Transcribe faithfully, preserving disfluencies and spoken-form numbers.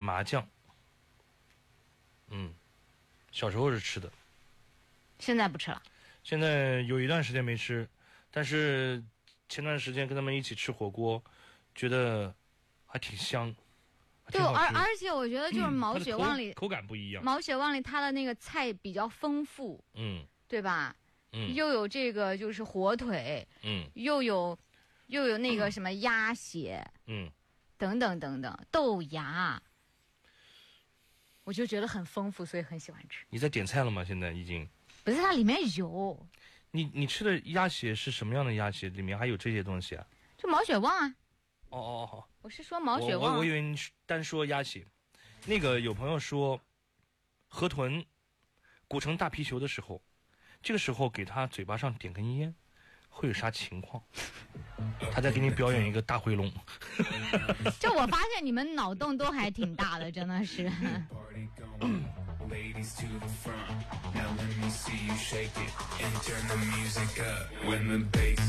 麻酱。嗯，小时候是吃的， 现在不吃了。 现在有一段时间没吃，但是前段时间跟他们一起吃火锅，觉得还挺香。 对，而而且我觉得就是毛血旺里、 嗯、口, 口感不一样。 毛血旺里它的那个菜比较丰富， 嗯， 对吧？ 嗯， 又有这个就是火腿， 嗯， 又有又有那个什么鸭血， 嗯，等等等等等，豆芽，我就觉得很丰富，所以很喜欢吃。 你在点菜了吗？现在已经不是，它里面有。 你你吃的鸭血是什么样的鸭血？里面还有这些东西啊？ 就毛血旺啊。 哦哦哦， 我是说毛血旺。 我我以为你单说鸭血。那个有朋友说，河豚鼓成大皮球的时候，这个时候给他嘴巴上点根烟，会有啥情况？他在给你表演一个大回笼。 就我发现你们脑洞都还挺大的，真的是。Ladies to the front, now let me see you shake it and turn the music up when the bass